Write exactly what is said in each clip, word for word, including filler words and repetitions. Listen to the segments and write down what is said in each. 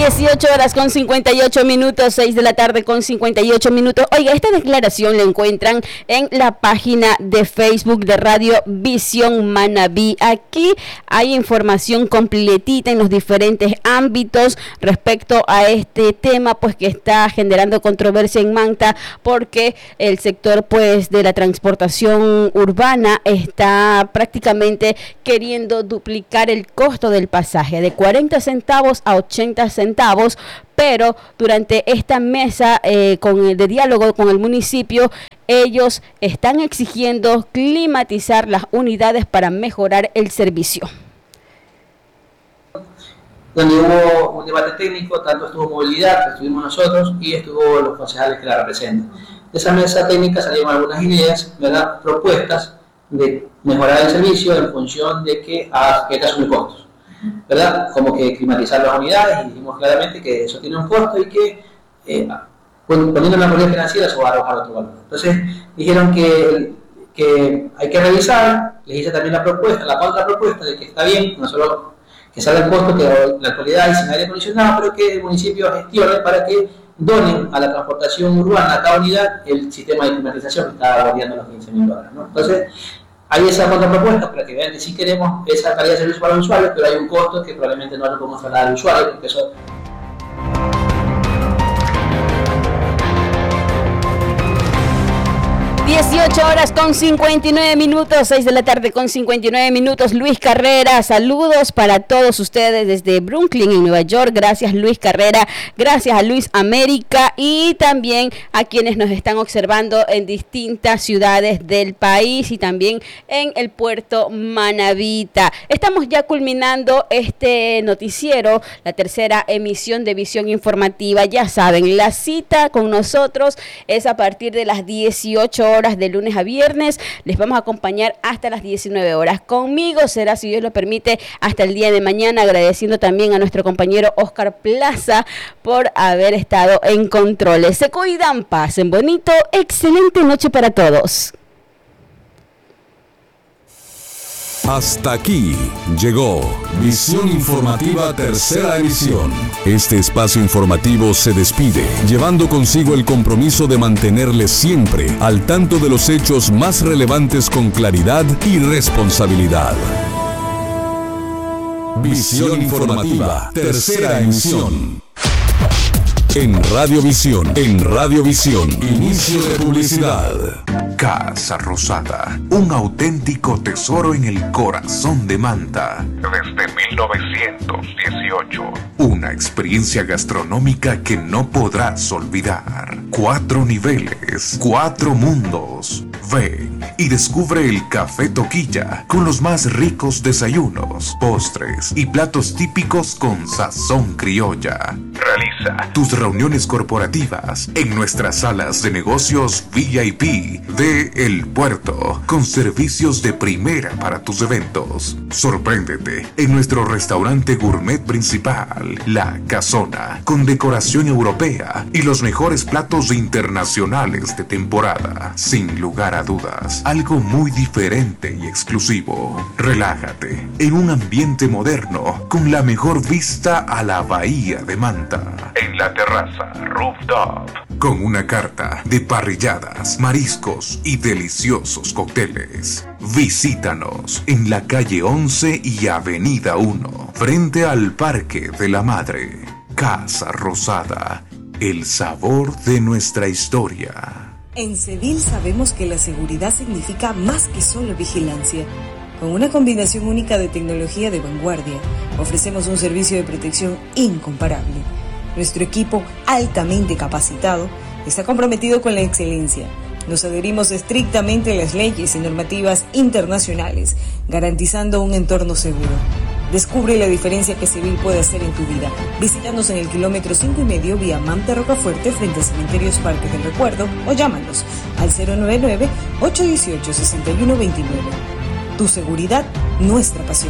dieciocho horas con cincuenta y ocho minutos, seis de la tarde con cincuenta y ocho minutos. Oiga, esta declaración la encuentran en la página de Facebook de Radio Visión Manabí. Aquí hay información completita en los diferentes ámbitos respecto a este tema, pues que está generando controversia en Manta, porque el sector pues de la transportación urbana está prácticamente queriendo duplicar el costo del pasaje de cuarenta centavos a ochenta centavos, pero durante esta mesa eh, con el de diálogo con el municipio, ellos están exigiendo climatizar las unidades para mejorar el servicio. Donde hubo un debate técnico, tanto estuvo movilidad, que estuvimos nosotros, y estuvo los concejales que la representan. De esa mesa técnica salieron algunas ideas, ¿verdad?, propuestas de mejorar el servicio en función de que, a, que asume costos, ¿verdad? Como que climatizar las unidades, y dijimos claramente que eso tiene un costo y que eh, poniendo una política financiera se va a arrojar otro valor. Entonces dijeron que, que hay que revisar, les hice también la propuesta, la contrapropuesta de que está bien, no solo que salga el costo, que la actualidad y sin aire acondicionado, pero que el municipio gestione para que donen a la transportación urbana, a cada unidad, el sistema de climatización que está variando los quince mil dólares, ¿no? Entonces, hay esa contrapropuesta para que vean que sí queremos esa calidad de servicio para los usuarios, pero hay un costo que probablemente no lo podemos trasladar al usuario, porque eso... dieciocho horas con cincuenta y nueve minutos, seis de la tarde con cincuenta y nueve minutos. Luis Carrera, saludos para todos ustedes desde Brooklyn, en Nueva York. Gracias, Luis Carrera, gracias a Luis América y también a quienes nos están observando en distintas ciudades del país y también en el puerto Manabita. Estamos ya culminando este noticiero, la tercera emisión de Visión Informativa. Ya saben, la cita con nosotros es a partir de las dieciocho horas de lunes a viernes. Les vamos a acompañar hasta las diecinueve horas. Conmigo será, si Dios lo permite, hasta el día de mañana, agradeciendo también a nuestro compañero Oscar Plaza por haber estado en controles. Se cuidan, pasen bonito, excelente noche para todos. Hasta aquí llegó Visión Informativa Tercera Emisión. Este espacio informativo se despide, llevando consigo el compromiso de mantenerles siempre al tanto de los hechos más relevantes con claridad y responsabilidad. Visión Informativa Tercera Emisión. En Radiovisión, en Radiovisión, inicio de publicidad. Casa Rosada, un auténtico tesoro en el corazón de Manta. Desde mil novecientos dieciocho. Una experiencia gastronómica que no podrás olvidar. Cuatro niveles, cuatro mundos. Ven y descubre el Café Toquilla con los más ricos desayunos, postres y platos típicos con sazón criolla. Realiza tus reuniones corporativas en nuestras salas de negocios V I P de El Puerto, con servicios de primera para tus eventos. Sorpréndete en nuestro restaurante gourmet principal, La Casona, con decoración europea y los mejores platos internacionales de temporada. Sin lugar a dudas, algo muy diferente y exclusivo. Relájate en un ambiente moderno con la mejor vista a la bahía de Manta. En la terraza rooftop, con una carta de parrilladas, mariscos y deliciosos cócteles. Visítanos en la calle once y avenida uno, frente al Parque de la Madre. Casa Rosada, el sabor de nuestra historia. En Cedil sabemos que la seguridad significa más que solo vigilancia. Con una combinación única de tecnología de vanguardia, ofrecemos un servicio de protección incomparable. Nuestro equipo, altamente capacitado, está comprometido con la excelencia. Nos adherimos estrictamente a las leyes y normativas internacionales, garantizando un entorno seguro. Descubre la diferencia que Cedil puede hacer en tu vida. Visítanos en el kilómetro cinco y medio vía Manta Rocafuerte frente a Cementerios Parques del Recuerdo o llámanos al cero nueve nueve, ocho uno ocho, seis uno dos nueve. Tu seguridad, nuestra pasión.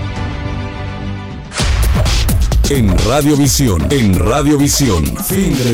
En Radiovisión, en Radiovisión, fin de